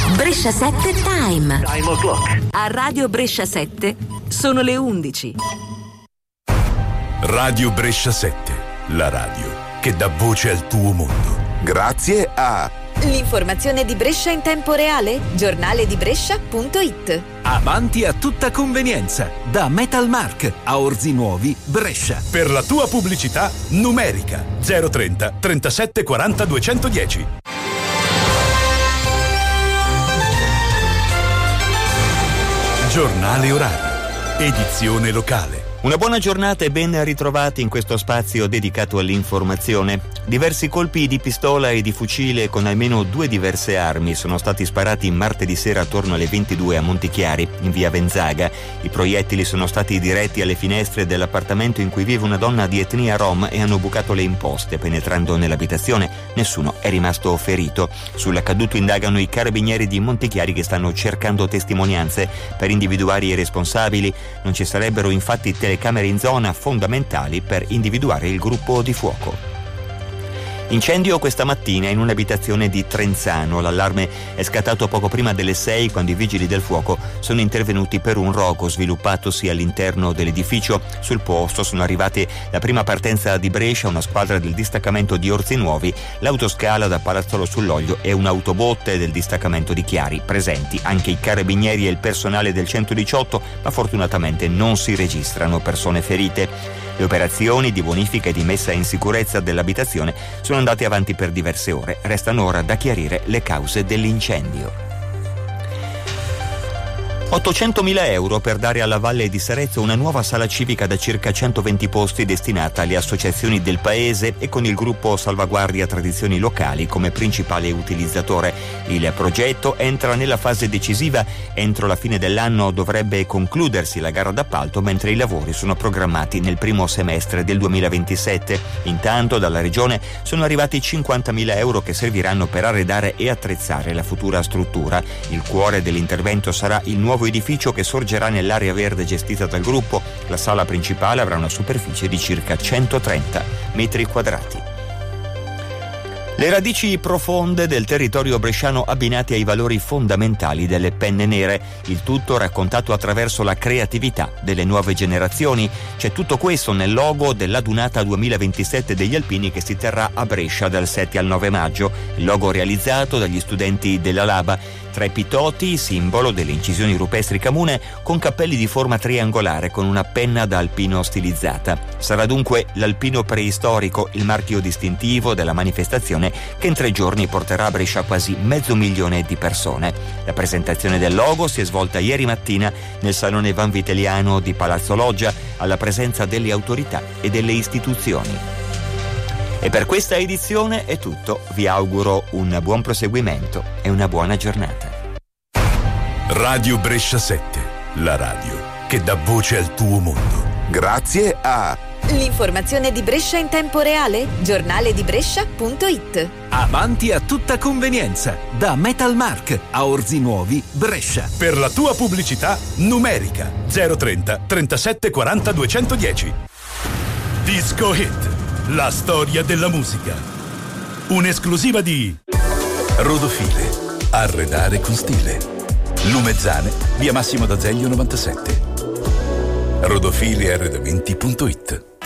Brescia 7 Time. Time o'clock. A Radio Brescia 7 sono le 11. Radio Brescia 7, la radio che dà voce al tuo mondo. Grazie a l'informazione di Brescia in tempo reale, giornaledibrescia.it. Avanti a tutta convenienza, da Metalmark a Orzi Nuovi, Brescia. Per la tua pubblicità numerica 030 37 40 210. Giornale orario, edizione locale. Una buona giornata e ben ritrovati in questo spazio dedicato all'informazione. Diversi colpi di pistola e di fucile con almeno 2 diverse armi sono stati sparati martedì sera attorno alle 22 a Montichiari, in via Venzaga. I proiettili sono stati diretti alle finestre dell'appartamento in cui vive una donna di etnia rom e hanno bucato le imposte. Penetrando nell'abitazione, nessuno è rimasto ferito. Sull'accaduto indagano i carabinieri di Montichiari che stanno cercando testimonianze per individuare i responsabili. Non ci sarebbero infatti telecamere in zona fondamentali per individuare il gruppo di fuoco. Incendio questa mattina in un'abitazione di Trenzano. L'allarme è scattato poco prima delle 6 quando i vigili del fuoco sono intervenuti per un rogo sviluppatosi all'interno dell'edificio. Sul posto sono arrivati la prima partenza di Brescia, una squadra del distaccamento di Orzi Nuovi, l'autoscala da Palazzolo sull'Oglio e un'autobotte del distaccamento di Chiari. Presenti anche i carabinieri e il personale del 118, ma fortunatamente non si registrano persone ferite. Le operazioni di bonifica e di messa in sicurezza dell'abitazione sono andate avanti per diverse ore. Restano ora da chiarire le cause dell'incendio. 800.000 euro per dare alla Valle di Sarezzo una nuova sala civica da circa 120 posti destinata alle associazioni del paese e con il gruppo Salvaguardia Tradizioni Locali come principale utilizzatore. Il progetto entra nella fase decisiva. Entro la fine dell'anno dovrebbe concludersi la gara d'appalto, mentre i lavori sono programmati nel primo semestre del 2027. Intanto dalla Regione sono arrivati 50.000 euro che serviranno per arredare e attrezzare la futura struttura. Il cuore dell'intervento sarà il nuovo edificio che sorgerà nell'area verde gestita dal gruppo. La sala principale avrà una superficie di circa 130 metri quadrati. Le radici profonde del territorio bresciano abbinate ai valori fondamentali delle penne nere, il tutto raccontato attraverso la creatività delle nuove generazioni. C'è tutto questo nel logo dell'Adunata 2027 degli Alpini che si terrà a Brescia dal 7 al 9 maggio. Il logo realizzato dagli studenti della Laba. 3 pitoti, simbolo delle incisioni rupestri Camune, con cappelli di forma triangolare con una penna da alpino stilizzata. Sarà dunque l'alpino preistorico, il marchio distintivo della manifestazione che in 3 giorni porterà a Brescia quasi 500.000 di persone. La presentazione del logo si è svolta ieri mattina nel Salone Vanvitelliano di Palazzo Loggia, alla presenza delle autorità e delle istituzioni. E per questa edizione è tutto. Vi auguro un buon proseguimento e una buona giornata. Radio Brescia 7, la radio che dà voce al tuo mondo. Grazie a l'informazione di Brescia in tempo reale, giornaledibrescia.it. Avanti a tutta convenienza, da Metalmark a Orzi Nuovi, Brescia. Per la tua pubblicità numerica 030 37 40 210. Disco Hit, la storia della musica. Un'esclusiva di Rodofile, arredare con stile. Lumezzane, via Massimo d'Azeglio 97. Rodofilearredamenti.it.